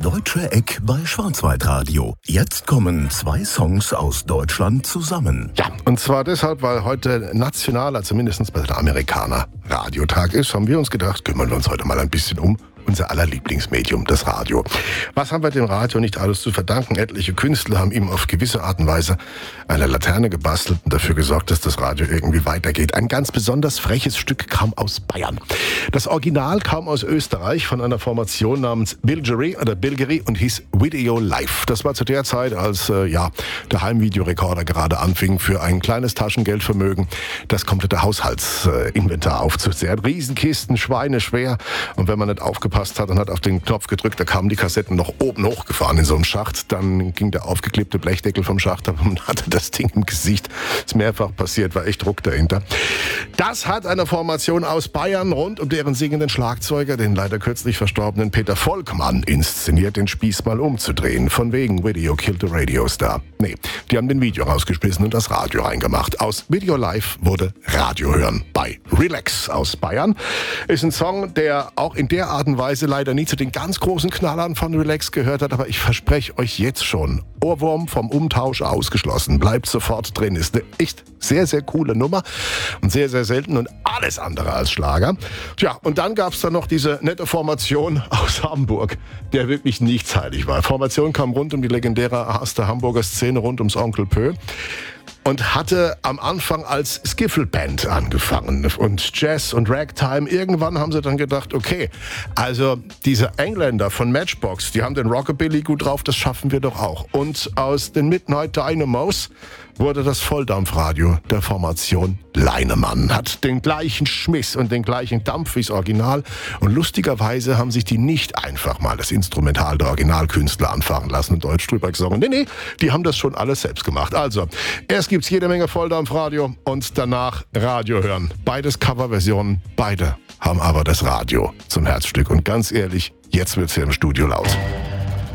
deutsche Eck bei Schwarzwaldradio. Jetzt kommen 2 Songs aus Deutschland zusammen. Ja, und zwar deshalb, weil heute nationaler, zumindest bei den Amerikanern, Radiotag ist, haben wir uns gedacht, kümmern wir uns heute mal ein bisschen um unser aller Lieblingsmedium, das Radio. Was haben wir dem Radio nicht alles zu verdanken? Etliche Künstler haben ihm auf gewisse Art und Weise eine Laterne gebastelt und dafür gesorgt, dass das Radio irgendwie weitergeht. Ein ganz besonders freches Stück kam aus Bayern. Das Original kam aus Österreich von einer Formation namens Bilgery und hieß Video Live. Das war zu der Zeit, als der Heimvideorekorder gerade anfing, für ein kleines Taschengeldvermögen das komplette Haushaltsinventar aufzuzehren. Riesenkisten, schweineschwer, und wenn man nicht aufgepasst hat und hat auf den Knopf gedrückt, da kamen die Kassetten noch oben hochgefahren in so einem Schacht. Dann ging der aufgeklebte Blechdeckel vom Schacht ab und hatte das Ding im Gesicht. Ist mehrfach passiert, war echt Druck dahinter. Das hat eine Formation aus Bayern rund um deren singenden Schlagzeuger, den leider kürzlich verstorbenen Peter Volkmann, inszeniert, den Spieß mal umzudrehen. Von wegen Video killed the Radio Star. Nee, die haben den Video rausgeschmissen und das Radio reingemacht. Aus Video Live wurde Radio hören bei Relax aus Bayern. Ist ein Song, der auch in der Art und Weise leider nie zu den ganz großen Knallern von Relax gehört hat, aber ich verspreche euch jetzt schon, Ohrwurm vom Umtausch ausgeschlossen. Bleibt sofort drin. Ist eine echt sehr, sehr coole Nummer und sehr, sehr selten und alles andere als Schlager. Tja, und dann gab es da noch diese nette Formation aus Hamburg, der wirklich nichts heilig war. Formation kam rund um die legendäre erste Hamburger Szene rund ums Onkel Pö und hatte am Anfang als Skiffle-Band angefangen und Jazz und Ragtime. Irgendwann haben sie dann gedacht, okay, also diese Engländer von Matchbox, die haben den Rockabilly gut drauf, das schaffen wir doch auch. Und aus den Midnight Dynamos wurde das Volldampfradio der Formation Leinemann. Hat den gleichen Schmiss und den gleichen Dampf wie das Original. Und lustigerweise haben sich die nicht einfach mal das Instrumental der Originalkünstler anfahren lassen und Deutsch drüber gesungen. Nee, die haben das schon alles selbst gemacht. Also, erst gibt's jede Menge Volldampfradio und danach Radio hören. Beides Coverversionen, beide haben aber das Radio zum Herzstück. Und ganz ehrlich, jetzt wird's hier im Studio laut.